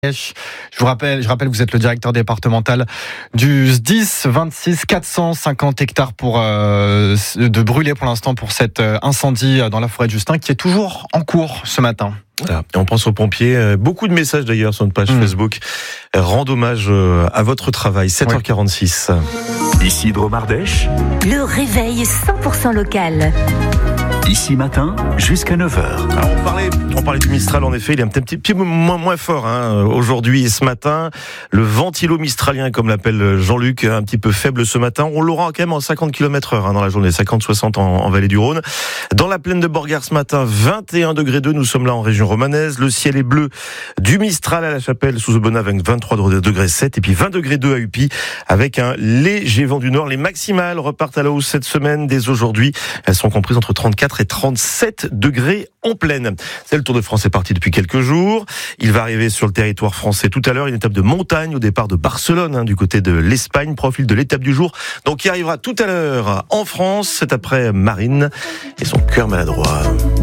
Je vous rappelle, que vous êtes le directeur départemental du SDIS. 450 hectares de brûlés pour l'instant pour cet incendie dans la forêt de Justin qui est toujours en cours ce matin. Voilà. Et on pense aux pompiers. Beaucoup de messages d'ailleurs sur notre page Facebook. Rend hommage à votre travail. 7h46. Ici Dromardèche. Le réveil 100% local. Ici matin, jusqu'à 9h. Alors on parlait du Mistral, en effet, il est un petit peu moins fort aujourd'hui et ce matin. Le ventilo mistralien, comme l'appelle Jean-Luc, un petit peu faible ce matin. On l'aura quand même en 50 km/h dans la journée, 50-60 en vallée du Rhône. Dans la plaine de Borgard ce matin, 21 degrés 2, nous sommes là en région romanaise. Le ciel est bleu du Mistral à la Chapelle, sous Aubenas avec 23 degrés 7 et puis 20 degrés 2 à Upi avec un léger vent du nord. Les maximales repartent à la hausse cette semaine dès aujourd'hui. Elles sont comprises entre 34 et 37 degrés en plaine. C'est le Tour de France est parti depuis quelques jours. Il va arriver sur le territoire français tout à l'heure. Une étape de montagne au départ de Barcelone, du côté de l'Espagne. Profil de l'étape du jour. Donc, il arrivera tout à l'heure en France. C'est après Marine et son cœur maladroit.